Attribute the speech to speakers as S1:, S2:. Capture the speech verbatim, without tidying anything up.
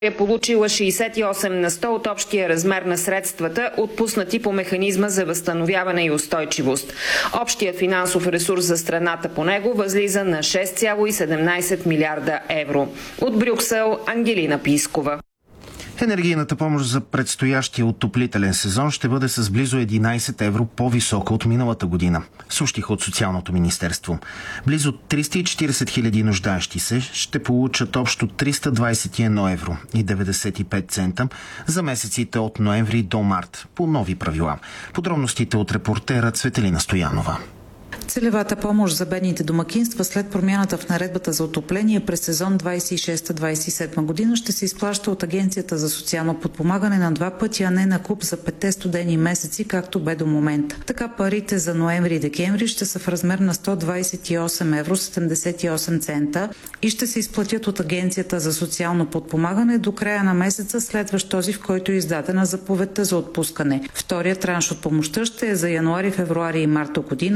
S1: е получила шейсет и осем на сто от общия размер на средствата, отпуснати по механизма за възстановяване и устойчивост. Общият финансов ресурс за страната по него възлиза на шест цяло и седемнадесет милиарда евро. От Брюксел, Ангелина Пискова.
S2: Енергийната помощ за предстоящия отоплителен сезон ще бъде с близо единадесет евро по-висока от миналата година, съобщиха от Социалното министерство. Близо триста и четиридесет хиляди нуждаещи се ще получат общо триста двадесет и едно евро и деветдесет и пет цента за месеците от ноември до март по нови правила. Подробностите от репортера Цветелина Стоянова.
S3: Целевата помощ за бедните домакинства след промяната в наредбата за отопление през сезон двадесет и шеста двадесет и седма година ще се изплаща от Агенцията за социално подпомагане на два пъти, а не на куп за петте студени месеци, както бе до момента. Така парите за ноември и декември ще са в размер на сто двадесет и осем евро седемдесет и осем цента и ще се изплатят от Агенцията за социално подпомагане до края на месеца, следващ този, в който е издадена заповедта за отпускане. Вторият транш от помощта ще е за януари, февруари и март до година,